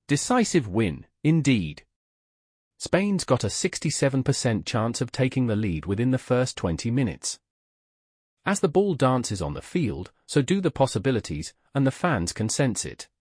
Decisive win, indeed. Spain's got a 67% chance of taking the lead within the first 20 minutes. As the ball dances on the field, so do the possibilities, and the fans can sense it.